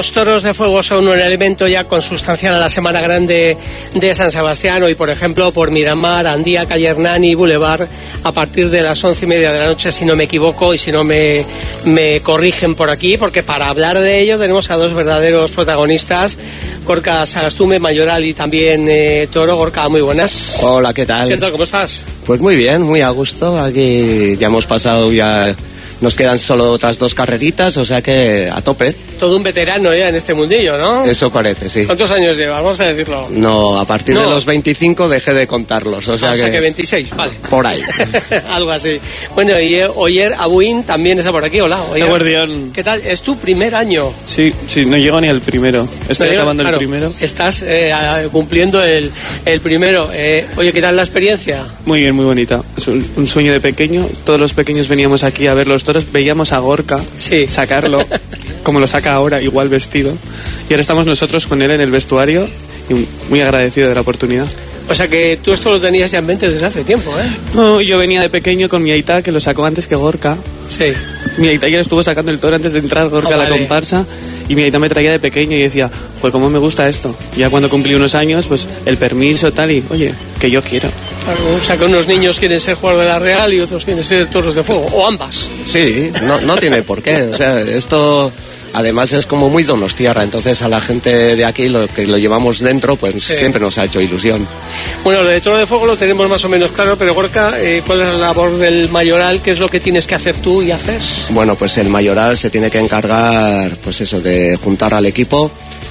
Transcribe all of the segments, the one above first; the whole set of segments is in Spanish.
Los toros de fuego son un elemento ya consustancial a la Semana Grande de San Sebastián. Hoy, por ejemplo, por Miramar, Andía, Calle Hernani, Boulevard, a partir de las 11:30 de la noche, si no me equivoco y si no me corrigen por aquí, porque para hablar de ello tenemos a dos verdaderos protagonistas, Gorka Sagastume, mayoral y también toro. Gorka, muy buenas. Hola, ¿qué tal? ¿Qué tal? ¿Cómo estás? Pues muy bien, muy a gusto. Aquí ya hemos pasado, ya nos quedan solo otras 2 carreritas, o sea que a tope. Todo un veterano ya en este mundillo, ¿no? Eso parece, sí. ¿Cuántos años llevas? Vamos a decirlo. No, a partir de los 25 dejé de contarlos, o sea que 26, vale. Por ahí. Algo así. Bueno, y Oyer Abuin también está por aquí. Hola, Oyer. Guardián. ¿Qué tal? ¿Es tu primer año? Sí, no llego ni al primero. Estoy acabando el primero. Estás cumpliendo el primero. Oye, ¿qué tal la experiencia? Muy bien, muy bonita. Es un sueño de pequeño. Todos los pequeños veníamos aquí a ver los toros. Veíamos a Gorka sacarlo, como lo saca ahora, igual vestido. Y ahora estamos nosotros con él en el vestuario y muy agradecido de la oportunidad. O sea que tú esto lo tenías ya en mente desde hace tiempo, ¿eh? No, yo venía de pequeño con mi aita, que lo sacó antes que Gorka. Sí. Mi aita ya estuvo sacando el toro antes de entrar Gorka a la comparsa. Y mi aita me traía de pequeño y decía, pues cómo me gusta esto. Ya cuando cumplí unos años, pues el permiso tal y, oye, que yo quiero. Claro, o sea que unos niños quieren ser jugadores de la Real y otros quieren ser toros de fuego, o ambas. Sí, no tiene por qué. O sea, esto además es como muy donostiarra, entonces a la gente de aquí, lo que lo llevamos dentro, pues siempre nos ha hecho ilusión. Bueno, lo de toro de fuego lo tenemos más o menos claro, pero Gorka, ¿cuál es la labor del mayoral? ¿Qué es lo que tienes que hacer tú y haces? Bueno, pues el mayoral se tiene que encargar, pues eso, de juntar al equipo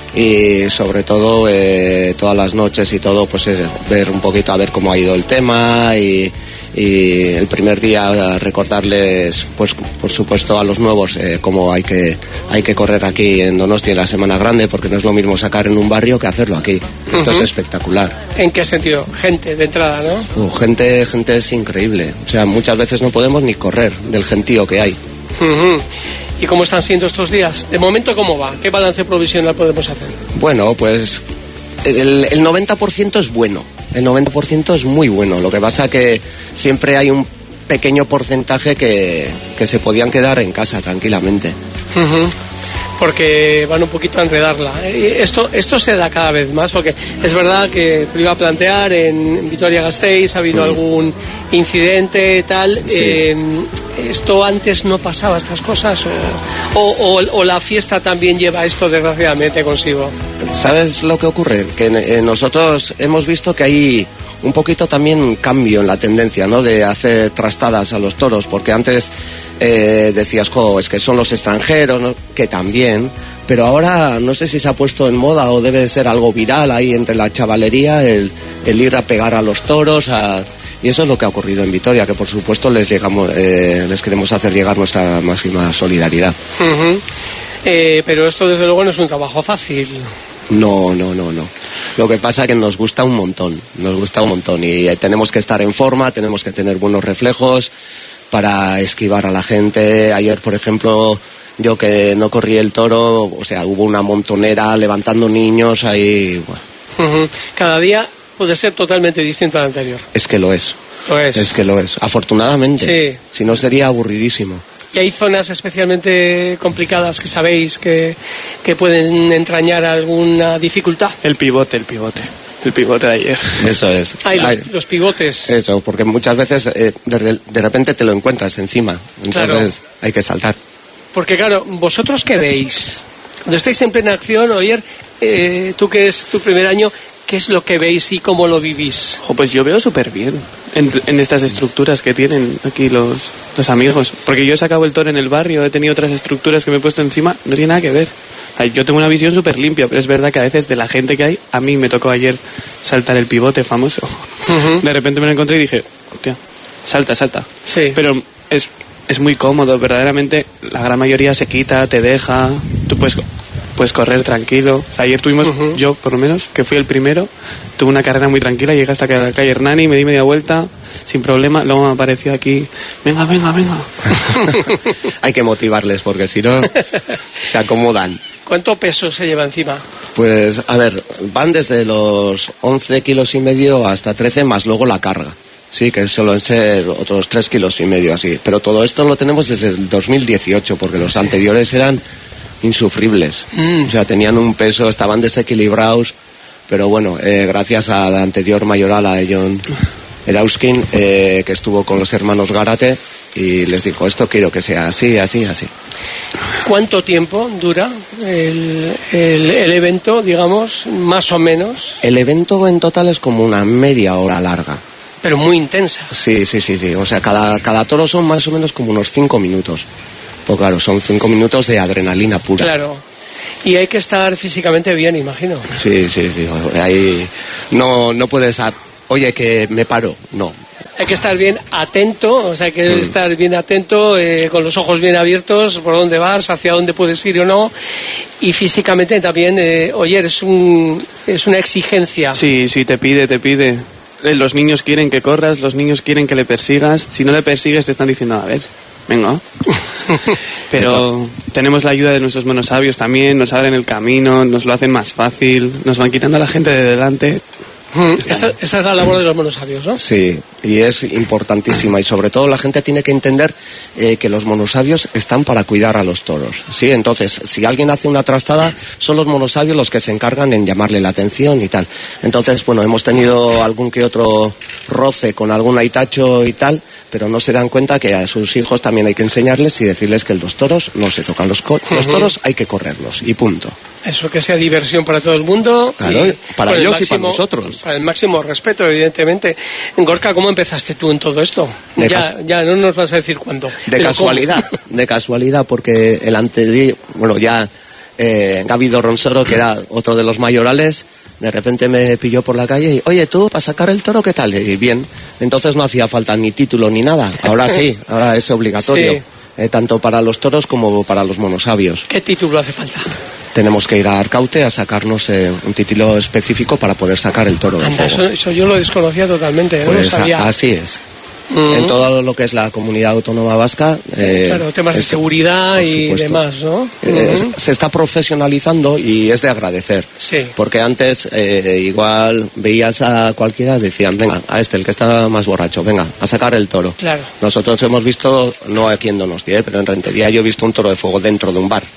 y sobre todo todas las noches y todo, pues ver un poquito a ver cómo ha ido el tema y el primer día recordarles, pues por supuesto a los nuevos cómo hay que correr aquí en Donosti en la Semana Grande, porque no es lo mismo sacar en un barrio que hacerlo aquí. Esto es espectacular. ¿En qué sentido? Gente de entrada, ¿no? Gente es increíble. O sea, muchas veces no podemos ni correr del gentío que hay. ¿Y cómo están siendo estos días? De momento, ¿cómo va? ¿Qué balance provisional podemos hacer? Bueno, pues el 90% es bueno. El 90% es muy bueno. Lo que pasa que siempre hay un pequeño porcentaje que se podían quedar en casa tranquilamente. Porque van un poquito a enredarla. Esto se da cada vez más, porque es verdad que te lo iba a plantear, en Vitoria-Gasteiz ha habido algún incidente tal. Sí. ¿Esto antes no pasaba, estas cosas? ¿O la fiesta también lleva esto desgraciadamente consigo? ¿Sabes lo que ocurre? Que nosotros hemos visto que hay un poquito también cambio en la tendencia, ¿no? De hacer trastadas a los toros, porque antes decías, es que son los extranjeros, ¿no? Que también, pero ahora no sé si se ha puesto en moda o debe ser algo viral ahí entre la chavalería el ir a pegar a los toros, y eso es lo que ha ocurrido en Vitoria, que por supuesto les queremos hacer llegar nuestra máxima solidaridad. Pero esto desde luego no es un trabajo fácil. No. Lo que pasa es que nos gusta un montón y tenemos que estar en forma, tenemos que tener buenos reflejos para esquivar a la gente. Ayer, por ejemplo, yo que no corrí el toro, o sea, hubo una montonera levantando niños ahí. Bueno. Cada día puede ser totalmente distinto al anterior. Es que lo es. Es que lo es, afortunadamente. Sí. Si no sería aburridísimo. ¿Y hay zonas especialmente complicadas que sabéis que pueden entrañar alguna dificultad? El pivote de ayer. Eso es. Los pivotes. Eso, porque muchas veces de repente te lo encuentras encima, entonces hay que saltar. Porque claro, ¿vosotros qué veis? Cuando estáis en plena acción, Oyer, tú que es tu primer año, ¿qué es lo que veis y cómo lo vivís? Pues yo veo súper bien en estas estructuras que tienen aquí los amigos. Porque yo he sacado el toro en el barrio, he tenido otras estructuras que me he puesto encima, no tiene nada que ver. Yo tengo una visión súper limpia, pero es verdad que a veces de la gente que hay, a mí me tocó ayer saltar el pivote famoso. De repente me lo encontré y dije, hostia, salta. Sí. Pero es muy cómodo, verdaderamente la gran mayoría se quita, te deja, tú puedes correr tranquilo. Ayer tuvimos, yo por lo menos, que fui el primero, tuve una carrera muy tranquila, llegué hasta la calle Hernani, me di media vuelta, sin problema, luego me apareció aquí, venga. Hay que motivarles, porque si no, se acomodan. ¿Cuánto peso se lleva encima? Pues, a ver, van desde los 11 kilos y medio hasta 13, más luego la carga. Sí, que suelen ser otros 3 kilos y medio así. Pero todo esto lo tenemos desde el 2018, porque los anteriores eran insufribles. O sea, tenían un peso, estaban desequilibrados, pero bueno, gracias a la anterior mayoral, a John Erauskin, que estuvo con los hermanos Gárate y les dijo, esto quiero que sea así, así, así. ¿Cuánto tiempo dura el evento, digamos, más o menos? El evento en total es como una media hora larga. Pero muy intensa. Sí. O sea, cada toro son más o menos como unos 5 minutos. Pues claro, son 5 minutos de adrenalina pura. Claro. Y hay que estar físicamente bien, imagino. Sí. Ahí no puedes... Oye, que me paro. No. Hay que estar bien atento, o sea, hay que estar bien atento, con los ojos bien abiertos, por dónde vas, hacia dónde puedes ir o no. Y físicamente también, oye, es una exigencia. Sí, te pide. Los niños quieren que corras, los niños quieren que le persigas. Si no le persigues te están diciendo, a ver, venga. Pero tenemos la ayuda de nuestros monosabios también, nos abren el camino, nos lo hacen más fácil, nos van quitando a la gente de delante. Esa es la labor de los monosabios, ¿no? Sí, y es importantísima, y sobre todo la gente tiene que entender que los monosabios están para cuidar a los toros, ¿sí? Entonces, si alguien hace una trastada, son los monosabios los que se encargan en llamarle la atención y tal. Entonces, bueno, hemos tenido algún que otro roce con algún aitacho y tal, pero no se dan cuenta que a sus hijos también hay que enseñarles y decirles que los toros no se tocan, los toros hay que correrlos, y punto. Eso, que sea diversión para todo el mundo. Claro, para ellos y para nosotros. Para el máximo respeto, evidentemente. Gorka, ¿cómo empezaste tú en todo esto? Ya no nos vas a decir cuándo. De casualidad, porque el anterior, bueno, ya Gaby Dorronsoro, que era otro de los mayorales, de repente me pilló por la calle y, oye, tú, para sacar el toro, ¿qué tal? Y bien, entonces no hacía falta ni título ni nada. Ahora sí, ahora es obligatorio. Sí. Tanto para los toros como para los monosabios. ¿Qué título hace falta? Tenemos que ir a Arcaute a sacarnos un título específico para poder sacar el toro de fuego. Eso yo lo desconocía totalmente, pues no lo sabía. Así es. En todo lo que es la comunidad autónoma vasca. Claro, temas de seguridad y demás, ¿no? Se está profesionalizando y es de agradecer. Sí. Porque antes igual veías a cualquiera, decían, venga, a el que está más borracho, venga, a sacar el toro. Claro. Nosotros hemos visto, no aquí en Donostia, pero en Rentería yo he visto un toro de fuego dentro de un bar.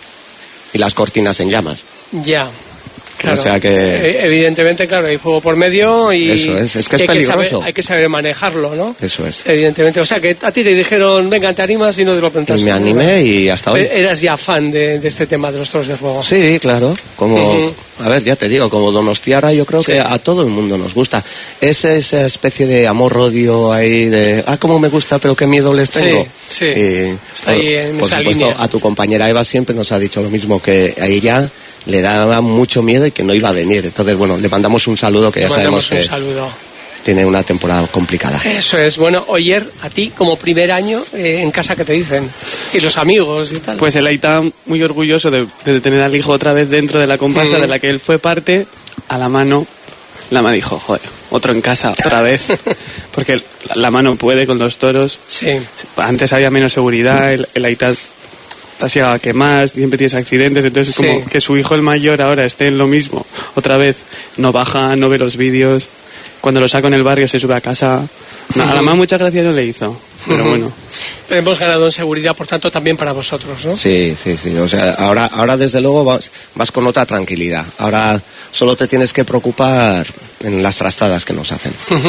Y las cortinas en llamas. Ya. Claro. O sea que... Evidentemente, claro, hay fuego por medio y... Eso es que es peligroso. Hay que saber manejarlo, ¿no? Eso es. Evidentemente, o sea que a ti te dijeron, venga, te animas y no te lo plantaste. Y me animé y hasta hoy. Eras ya fan de este tema de los toros de fuego. Sí, claro, como... A ver, ya te digo, como donostiara yo creo que a todo el mundo nos gusta. Es esa especie de amor-odio ahí de... cómo me gusta, pero qué miedo les tengo. Sí. Está ahí en por esa supuesto, línea. A tu compañera Eva siempre nos ha dicho lo mismo, que a ella le daba mucho miedo y que no iba a venir. Entonces, bueno, le mandamos un saludo, que ya sabemos que tiene una temporada complicada. Eso es. Bueno, Oyer, a ti, como primer año, en casa, ¿qué te dicen? Y los amigos y tal. Pues el Aita muy orgulloso de tener al hijo otra vez dentro de la comparsa de la que él fue parte, a la mano. La ma dijo, joder, otro en casa, otra vez. Porque la mano puede con los toros. Sí. Antes había menos seguridad, el Aita se iba a quemar, siempre tienes accidentes, entonces como que su hijo el mayor ahora esté en lo mismo, otra vez no baja, no ve los vídeos, cuando lo saco en el barrio se sube a casa. A la más muchas gracias no le hizo, pero bueno. Pero hemos ganado en seguridad, por tanto, también para vosotros, ¿no? Sí. O sea, ahora desde luego vas con otra tranquilidad. Ahora solo te tienes que preocupar en las trastadas que nos hacen.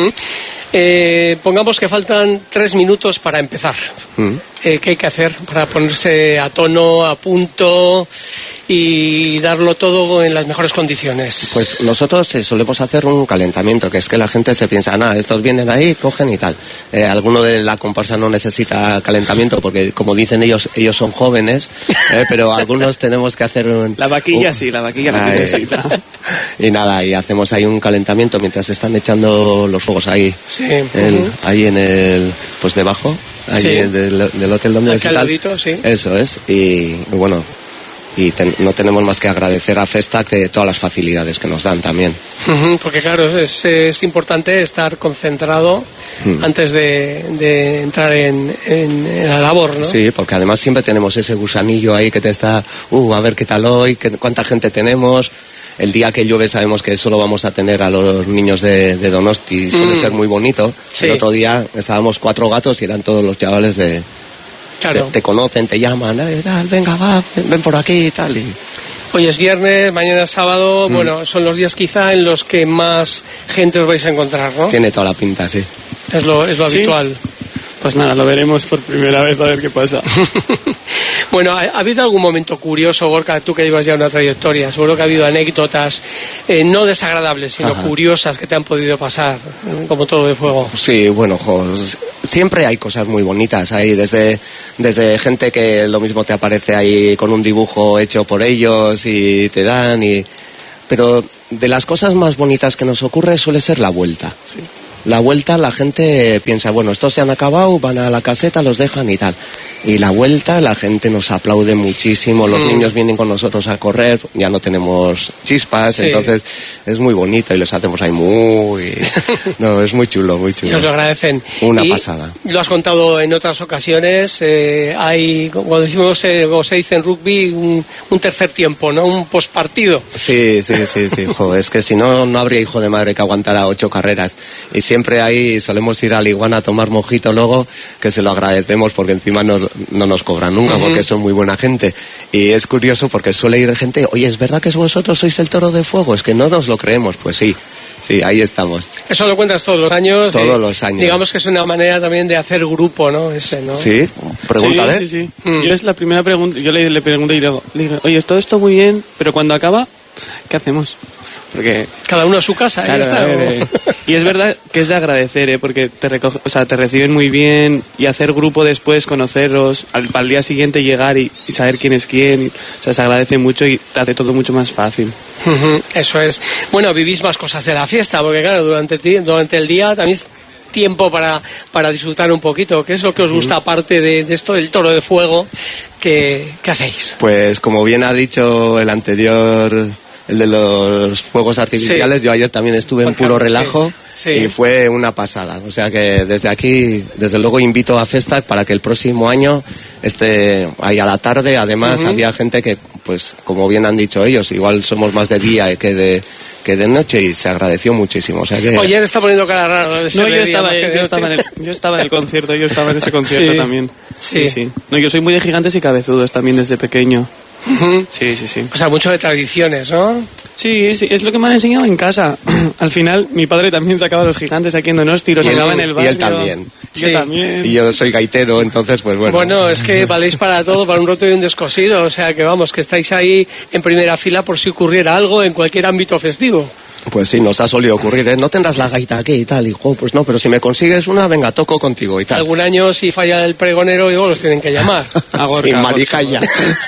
Pongamos que faltan 3 minutos para empezar. ¿Qué hay que hacer para ponerse a tono, a punto y darlo todo en las mejores condiciones? Pues nosotros solemos hacer un calentamiento, que es que la gente se piensa, estos vienen ahí, cogen y tal. Alguno de la comparsa no necesita calentamiento porque, como dicen ellos son jóvenes, pero algunos tenemos que hacer la vaquilla la necesita. Y nada, y hacemos ahí un calentamiento mientras están echando los fuegos ahí. Sí. Ahí en el, pues debajo, ahí del hotel donde es tal. Sí. Eso es, y bueno, no tenemos más que agradecer a Festac de todas las facilidades que nos dan también. Porque claro, es importante estar concentrado antes de entrar en la labor, ¿no? Sí, porque además siempre tenemos ese gusanillo ahí que te está, a ver qué tal hoy, cuánta gente tenemos. El día que llueve sabemos que solo vamos a tener a los niños de Donosti, suele ser muy bonito. Sí. El otro día estábamos 4 gatos y eran todos los chavales de Claro. Te conocen, te llaman, tal, venga, va, ven por aquí y tal. Hoy es viernes, mañana es sábado, bueno, son los días quizá en los que más gente os vais a encontrar, ¿no? Tiene toda la pinta, sí. Es lo habitual. Pues nada, lo veremos por primera vez a ver qué pasa. Bueno, ¿ha habido algún momento curioso, Gorka, tú que llevas ya una trayectoria? Seguro que ha habido anécdotas, no desagradables, sino curiosas que te han podido pasar, como Toro de Fuego. Sí, bueno, siempre hay cosas muy bonitas ahí, desde gente que lo mismo te aparece ahí con un dibujo hecho por ellos y te dan, pero de las cosas más bonitas que nos ocurre suele ser la vuelta. Sí. La vuelta, la gente piensa, bueno, estos se han acabado, van a la caseta, los dejan y tal. Y la vuelta, la gente nos aplaude muchísimo, los niños vienen con nosotros a correr, ya no tenemos chispas, entonces es muy bonito y los hacemos ahí No, es muy chulo, muy chulo. Y os lo agradecen. Una pasada. Lo has contado en otras ocasiones, hay, como decimos, o se dice en rugby, un tercer tiempo, ¿no? Un postpartido. Sí. Es que si no, no habría hijo de madre que aguantara 8 carreras. Y siempre ahí solemos ir a la Iguana a tomar mojito luego, que se lo agradecemos porque encima no nos cobran nunca, porque son muy buena gente. Y es curioso porque suele ir gente, oye, ¿es verdad que vosotros sois el Toro de Fuego? Es que no nos lo creemos. Pues sí, ahí estamos. Eso lo cuentas todos los años. Todos los años. Digamos que es una manera también de hacer grupo, ¿no? ¿no? Sí, pregúntale. Sí. Yo es la primera pregunta, yo le pregunto y le digo, oye, todo esto muy bien, pero cuando acaba, ¿qué hacemos? Porque cada uno a su casa, claro, y es verdad que es de agradecer, porque te reciben muy bien, y hacer grupo después, conoceros, al día siguiente llegar y saber quién es quién, se agradece mucho y te hace todo mucho más fácil. Eso es. Bueno, vivís más cosas de la fiesta, porque claro, durante el día también es tiempo para disfrutar un poquito. ¿Qué es lo que os gusta aparte de esto del Toro de Fuego? ¿Qué hacéis? Pues como bien ha dicho el anterior, el de los fuegos artificiales, yo ayer también estuve en puro relajo y fue una pasada. O sea que desde aquí, desde luego invito a Festac para que el próximo año esté ahí a la tarde. Además había gente que, pues como bien han dicho ellos, igual somos más de día que de noche, y se agradeció muchísimo. O sea que... Oye, está poniendo cara rara. No, yo estaba en el concierto, yo estaba en ese concierto también. Sí. No, yo soy muy de Gigantes y Cabezudos también desde pequeño. Sí. O sea, mucho de tradiciones, ¿no? Sí, es lo que me han enseñado en casa. Al final, mi padre también sacaba los Gigantes aquí en Donosti, los llegaba en el barrio. Y él también. Yo también. Y yo soy gaitero, entonces, pues bueno. Bueno, es que valéis para todo, para un roto y un descosido. O sea, que vamos, que estáis ahí en primera fila por si ocurriera algo en cualquier ámbito festivo. Pues sí, nos ha solido ocurrir, ¿eh? No tendrás la gaita aquí y tal, hijo, pues no, pero si me consigues una, venga, toco contigo y tal. Algún año, si falla el pregonero, digo, los tienen que llamar. Sin marija ya.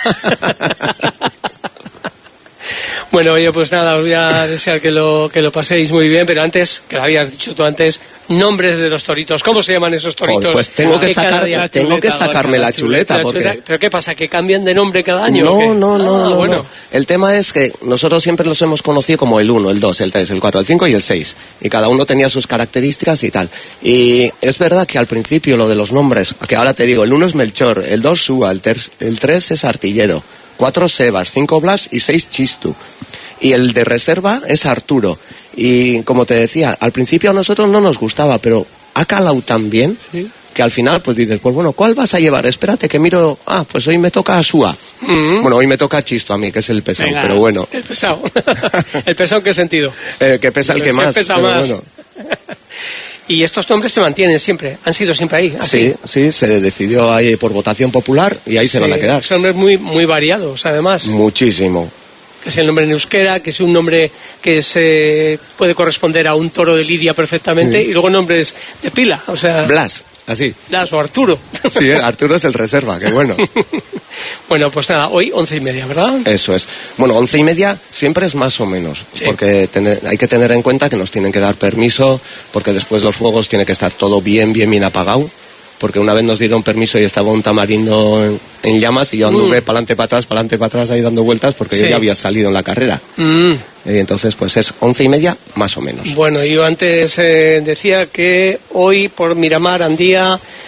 Bueno, oye, pues nada, os voy a desear que lo paséis muy bien, pero antes, que lo habías dicho tú antes, nombres de los toritos. ¿Cómo se llaman esos toritos? Joder, pues tengo que sacarme la chuleta. Porque... ¿Pero qué pasa? ¿Que cambian de nombre cada año? No. Bueno. El tema es que nosotros siempre los hemos conocido como el 1, el 2, el 3, el 4, el 5 y el 6. Y cada uno tenía sus características y tal. Y es verdad que al principio lo de los nombres, que ahora te digo, el 1 es Melchor, el 2 Súa, el 3 es Artillero, 4 Sebas, 5 Blas y 6 Chistu. Y el de reserva es Arturo. Y como te decía, al principio a nosotros no nos gustaba, pero ha calado tan bien que al final pues dices, pues bueno, ¿cuál vas a llevar? Espérate que miro, pues hoy me toca a Súa. Bueno, hoy me toca a Chisto a mí, que es el pesado. Venga, pero bueno. El pesado. ¿El pesado en qué sentido? Que pesa el que más. Pesa más. Bueno. Y estos nombres se mantienen siempre, han sido siempre ahí. ¿Así? Sí, se decidió ahí por votación popular y ahí se van a quedar. Son nombres muy variados, además. Muchísimo. Que es el nombre en euskera, que es un nombre que se puede corresponder a un toro de lidia perfectamente, y luego nombres de pila, o sea... Blas, así. Blas o Arturo. Sí, Arturo es el reserva, qué bueno. Bueno, pues nada, hoy 11:30, ¿verdad? Eso es. Bueno, 11:30 siempre es más o menos, porque hay que tener en cuenta que nos tienen que dar permiso, porque después los fuegos tiene que estar todo bien apagado. Porque una vez nos dieron permiso y estaba un tamarindo en llamas y yo anduve para adelante, para atrás ahí dando vueltas porque yo ya había salido en la carrera. Y entonces pues es 11:30 más o menos. Bueno, yo antes decía que hoy por Miramar, Andía,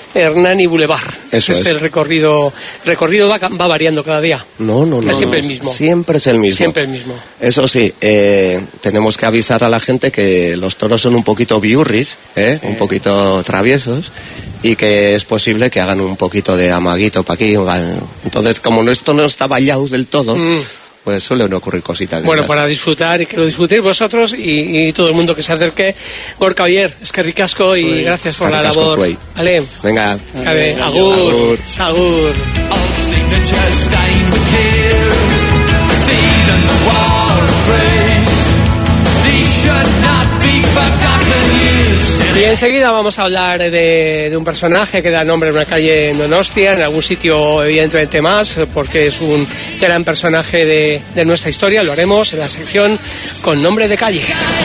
Hernani Boulevard. Eso es el recorrido. El recorrido va variando cada día. No. Es siempre el mismo. Siempre es el mismo. Siempre el mismo. Eso sí, tenemos que avisar a la gente que los toros son un poquito biurris, un poquito traviesos, y que es posible que hagan un poquito de amaguito para aquí. Entonces, como esto no está vallado del todo, pues suelen ocurrir cositas. Bueno, para disfrutar y que lo disfrutéis vosotros y todo el mundo que se acerque. Gorka Oyer, eskerrik asko y gracias por la labor. Vale. Venga. Agur. Agur. Y enseguida vamos a hablar de un personaje que da nombre a una calle en Donostia, en algún sitio evidentemente más, porque es un gran personaje de nuestra historia. Lo haremos en la sección con nombre de calle.